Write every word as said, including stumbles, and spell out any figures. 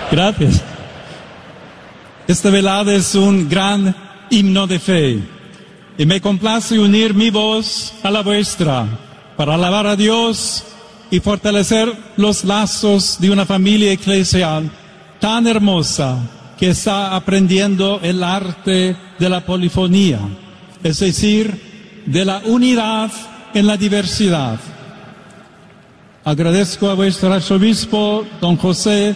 Gracias. Esta velada es un gran himno de fe y me complace unir mi voz a la vuestra para alabar a Dios y fortalecer los lazos de una familia eclesial tan hermosa que está aprendiendo el arte de la polifonía, es decir, de la unidad en la diversidad. Agradezco a vuestro arzobispo, don José,